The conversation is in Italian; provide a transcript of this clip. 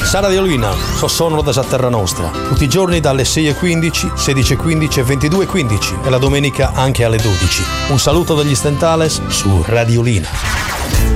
Sa Radiolina, sono da Terra Nostra, tutti i giorni dalle 6:15, 16:15 e 22:15 e la domenica anche alle 12. Un saluto dagli Stentales su Radiolina.